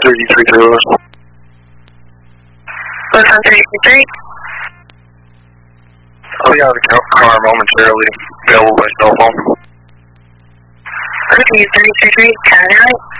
33 Lewis. What's on 33? I'll be out of the car momentarily. Available by cell phone. Okay, 33, 10 out.